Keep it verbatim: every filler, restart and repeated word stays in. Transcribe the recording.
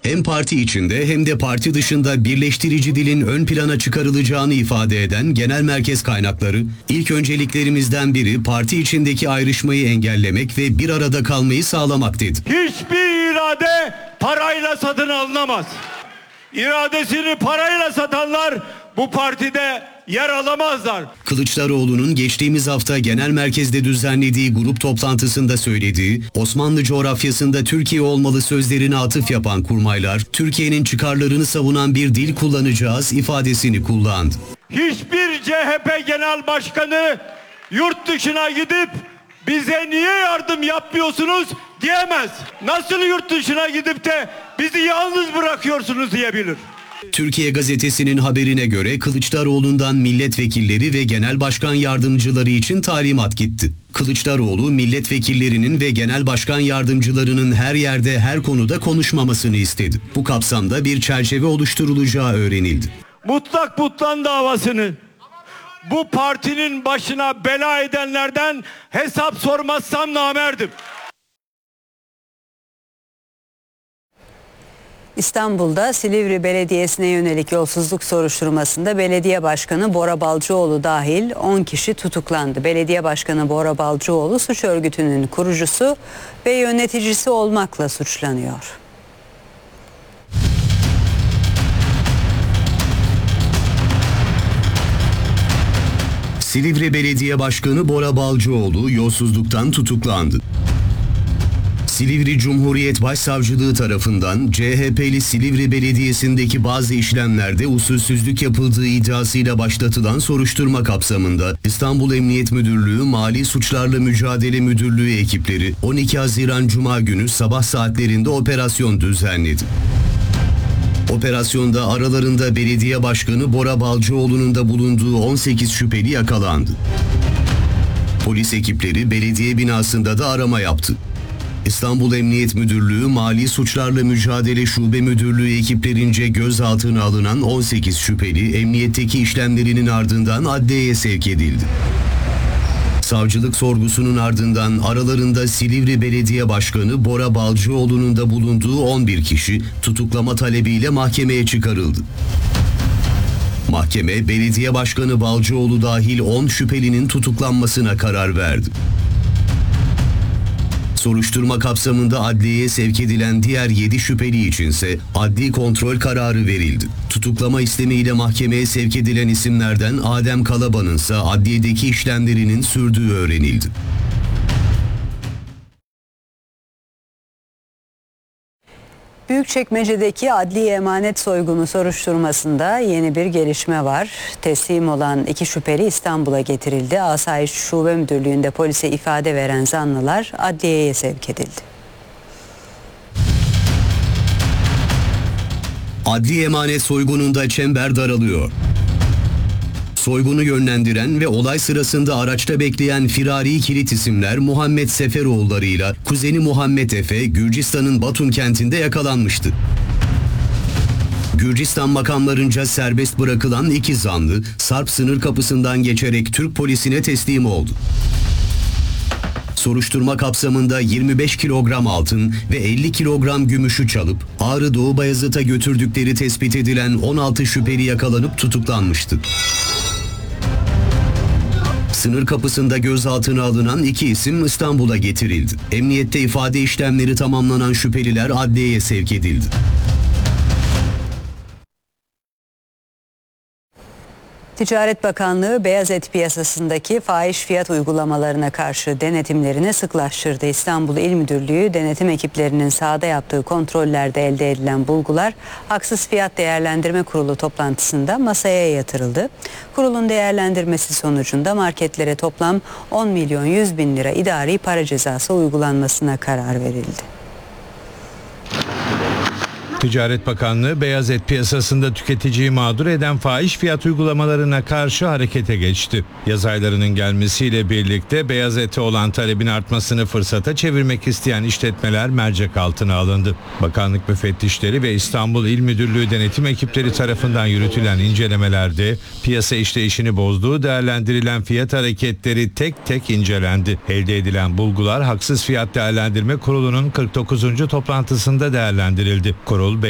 Hem parti içinde hem de parti dışında birleştirici dilin ön plana çıkarılacağını ifade eden genel merkez kaynakları, ilk önceliklerimizden biri parti içindeki ayrışmayı engellemek ve bir arada kalmayı sağlamak dedi. Hiçbir irade parayla satın alınamaz. İradesini parayla satanlar bu partide yer alamazlar. Kılıçdaroğlu'nun geçtiğimiz hafta genel merkezde düzenlediği grup toplantısında söylediği, Osmanlı coğrafyasında Türkiye olmalı sözlerine atıf yapan kurmaylar, Türkiye'nin çıkarlarını savunan bir dil kullanacağız ifadesini kullandı. Hiçbir C H P genel başkanı yurt dışına gidip bize niye yardım yapmıyorsunuz diyemez. Nasıl yurt dışına gidip de bizi yalnız bırakıyorsunuz diyebilir. Türkiye Gazetesi'nin haberine göre Kılıçdaroğlu'ndan milletvekilleri ve genel başkan yardımcıları için talimat gitti. Kılıçdaroğlu milletvekillerinin ve genel başkan yardımcılarının her yerde her konuda konuşmamasını istedi. Bu kapsamda bir çerçeve oluşturulacağı öğrenildi. Mutlak Butlan davasını bu partinin başına bela edenlerden hesap sormazsam namerdim. İstanbul'da Silivri Belediyesi'ne yönelik yolsuzluk soruşturmasında belediye başkanı Bora Balcıoğlu dahil on kişi tutuklandı. Belediye başkanı Bora Balcıoğlu suç örgütünün kurucusu ve yöneticisi olmakla suçlanıyor. Silivri Belediye Başkanı Bora Balcıoğlu yolsuzluktan tutuklandı. Silivri Cumhuriyet Başsavcılığı tarafından C H P'li Silivri Belediyesi'ndeki bazı işlemlerde usulsüzlük yapıldığı iddiasıyla başlatılan soruşturma kapsamında İstanbul Emniyet Müdürlüğü Mali Suçlarla Mücadele Müdürlüğü ekipleri on iki Haziran Cuma günü sabah saatlerinde operasyon düzenledi. Operasyonda aralarında belediye başkanı Bora Balcıoğlu'nun da bulunduğu on sekiz şüpheli yakalandı. Polis ekipleri belediye binasında da arama yaptı. İstanbul Emniyet Müdürlüğü Mali Suçlarla Mücadele Şube Müdürlüğü ekiplerince gözaltına alınan on sekiz şüpheli emniyetteki işlemlerinin ardından adliyeye sevk edildi. Savcılık sorgusunun ardından aralarında Silivri Belediye Başkanı Bora Balcıoğlu'nun da bulunduğu on bir kişi tutuklama talebiyle mahkemeye çıkarıldı. Mahkeme, Belediye Başkanı Balcıoğlu dahil on şüphelinin tutuklanmasına karar verdi. Soruşturma kapsamında adliyeye sevk edilen diğer yedi şüpheli içinse adli kontrol kararı verildi. Tutuklama istemiyle mahkemeye sevk edilen isimlerden Adem Kalaban'ın ise adliyedeki işlemlerinin sürdüğü öğrenildi. Büyükçekmece'deki adli emanet soygunu soruşturmasında yeni bir gelişme var. Teslim olan iki şüpheli İstanbul'a getirildi. Asayiş Şube Müdürlüğü'nde polise ifade veren zanlılar adliyeye sevk edildi. Adli emanet soygununda çember daralıyor. Soygunu yönlendiren ve olay sırasında araçta bekleyen firari kilit isimler Muhammed Seferoğulları'yla kuzeni Muhammed Efe, Gürcistan'ın Batum kentinde yakalanmıştı. Gürcistan makamlarınca serbest bırakılan iki zanlı, Sarp sınır kapısından geçerek Türk polisine teslim oldu. Soruşturma kapsamında yirmi beş kilogram altın ve elli kilogram gümüşü çalıp Ağrı Doğu Bayazıt'a götürdükleri tespit edilen on altı şüpheli yakalanıp tutuklanmıştı. Sınır kapısında gözaltına alınan iki isim İstanbul'a getirildi. Emniyette ifade işlemleri tamamlanan şüpheliler adliyeye sevk edildi. Ticaret Bakanlığı beyaz et piyasasındaki fahiş fiyat uygulamalarına karşı denetimlerini sıklaştırdı. İstanbul İl Müdürlüğü denetim ekiplerinin sahada yaptığı kontrollerde elde edilen bulgular Haksız Fiyat Değerlendirme Kurulu toplantısında masaya yatırıldı. Kurulun değerlendirmesi sonucunda marketlere toplam on milyon yüz bin lira idari para cezası uygulanmasına karar verildi. Ticaret Bakanlığı beyaz et piyasasında tüketiciyi mağdur eden fahiş fiyat uygulamalarına karşı harekete geçti. Yaz aylarının gelmesiyle birlikte beyaz ete olan talebin artmasını fırsata çevirmek isteyen işletmeler mercek altına alındı. Bakanlık müfettişleri ve İstanbul İl Müdürlüğü denetim ekipleri tarafından yürütülen incelemelerde piyasa işleyişini bozduğu değerlendirilen fiyat hareketleri tek tek incelendi. Elde edilen bulgular Haksız Fiyat Değerlendirme Kurulu'nun kırk dokuzuncu toplantısında değerlendirildi. Kurul